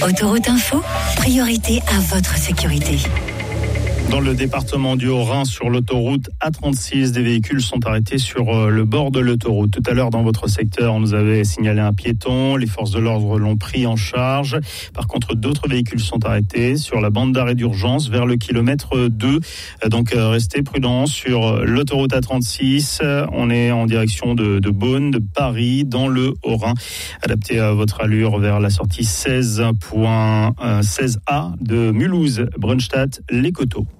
Autoroute Info, priorité à votre sécurité. Dans le département du Haut-Rhin, sur l'autoroute A36, des véhicules sont arrêtés sur le bord de l'autoroute. Tout à l'heure, dans votre secteur, on nous avait signalé un piéton. Les forces de l'ordre l'ont pris en charge. Par contre, d'autres véhicules sont arrêtés sur la bande d'arrêt d'urgence vers le kilomètre 2. Donc, restez prudents sur l'autoroute A36. On est en direction de Beaune, de Paris, dans le Haut-Rhin. Adaptez à votre allure vers la sortie 16.16A de Mulhouse, Brunstatt, Les Coteaux.